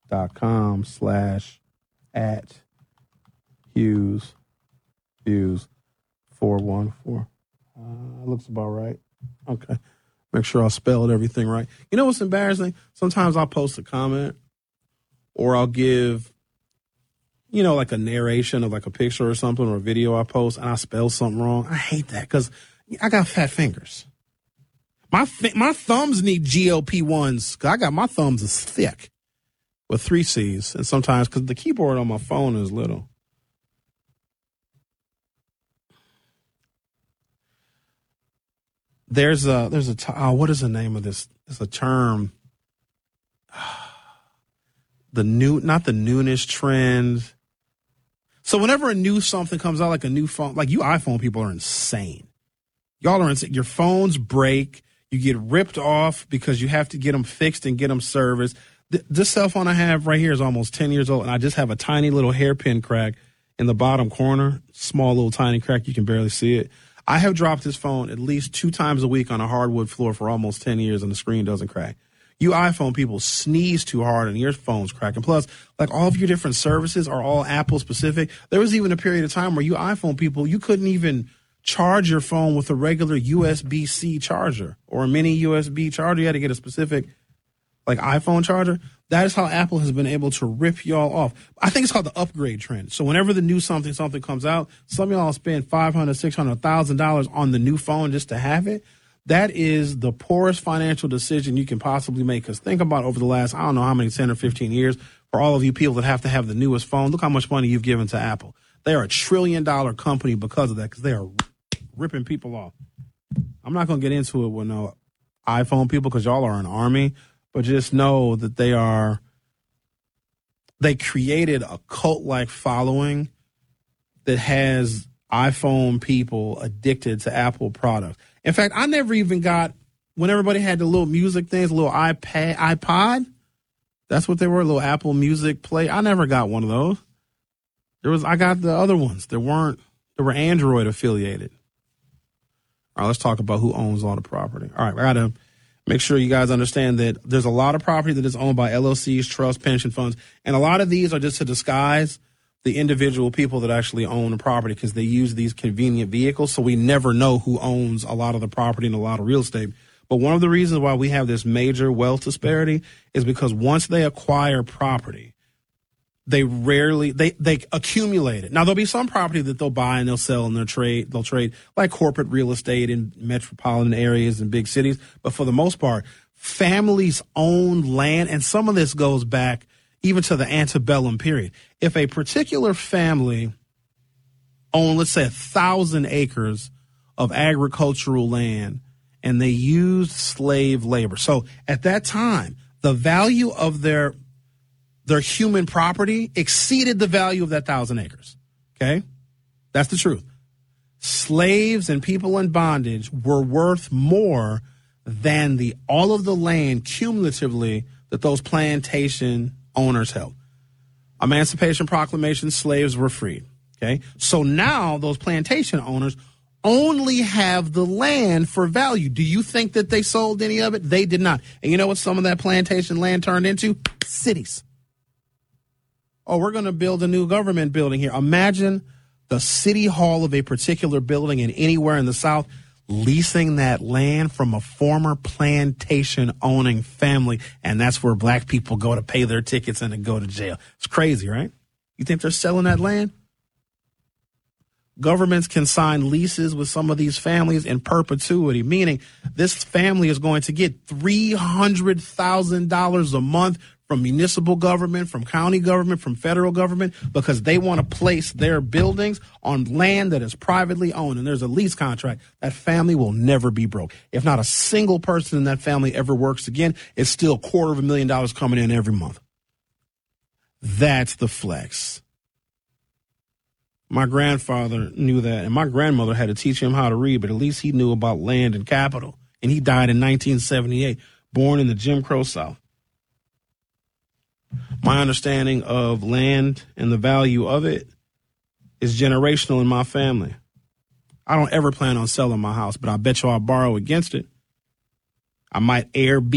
Facebook.com/@Hughes414. Looks about right. Okay. Make sure I spelled everything right. You know what's embarrassing? Sometimes I'll post a comment or I'll give, like a narration of like a picture or something or a video I post and I spell something wrong. I hate that because I got fat fingers. My thumbs need GLP-1s because I got my thumbs is thick with 3 C's. And sometimes because the keyboard on my phone is little. There's what is the name of this? It's a term. Not the noonish trend. So whenever a new something comes out, like a new phone, like you iPhone people are insane. Y'all are insane. Your phones break. You get ripped off because you have to get them fixed and get them serviced. This cell phone I have right here is almost 10 years old, and I just have a tiny little hairpin crack in the bottom corner. Small little tiny crack. You can barely see it. I have dropped this phone at least 2 times a week on a hardwood floor for almost 10 years, and the screen doesn't crack. You iPhone people sneeze too hard and your phone's cracking. Plus, like all of your different services are all Apple specific. There was even a period of time where you iPhone people, you couldn't even charge your phone with a regular USB-C charger or a mini USB charger. You had to get a specific like iPhone charger. That is how Apple has been able to rip y'all off. I think it's called the upgrade trend. So whenever the new something comes out, some of y'all spend $500,000, $600,000 on the new phone just to have it. That is the poorest financial decision you can possibly make. Because think about over the last, I don't know how many, 10 or 15 years, for all of you people that have to have the newest phone, look how much money you've given to Apple. They are $1 trillion company because of that, because they are ripping people off. I'm not going to get into it with no iPhone people because y'all are an army, but just know that they created a cult-like following that has iPhone people addicted to Apple products. In fact, I never even got, when everybody had the little music things, a little iPod, that's what they were, a little Apple Music Play. I never got one of those. I got the other ones. They were Android affiliated. All right, let's talk about who owns all the property. All right, I got to make sure you guys understand that there's a lot of property that is owned by LLCs, trusts, pension funds, and a lot of these are just to disguise the individual people that actually own the property because they use these convenient vehicles, so we never know who owns a lot of the property and a lot of real estate. But one of the reasons why we have this major wealth disparity is because once they acquire property, they accumulate it. Now, there'll be some property that they'll buy and they'll sell and they'll trade like corporate real estate in metropolitan areas and big cities. But for the most part, families own land, and some of this goes back even to the antebellum period. If a particular family owned, let's say, 1,000 acres of agricultural land and they used slave labor. So at that time, the value of their human property exceeded the value of that 1,000 acres. Okay? That's the truth. Slaves and people in bondage were worth more than all of the land cumulatively that those plantation owners held. Emancipation Proclamation, slaves were freed. Okay? So now those plantation owners only have the land for value. Do you think that they sold any of it? They did not. And you know what some of that plantation land turned into? Cities. Oh, we're going to build a new government building here. Imagine the city hall of a particular building in anywhere in the South leasing that land from a former plantation owning family. And that's where black people go to pay their tickets and to go to jail. It's crazy, right? You think they're selling that land? Governments can sign leases with some of these families in perpetuity, meaning this family is going to get $300,000 a month from municipal government, from county government, from federal government, because they want to place their buildings on land that is privately owned. And there's a lease contract. That family will never be broke. If not a single person in that family ever works again, it's still $250,000 coming in every month. That's the flex. My grandfather knew that, and my grandmother had to teach him how to read, but at least he knew about land and capital. And he died in 1978, born in the Jim Crow South. My understanding of land and the value of it is generational in my family. I don't ever plan on selling my house, but I bet you I'll borrow against it. I might Airbnb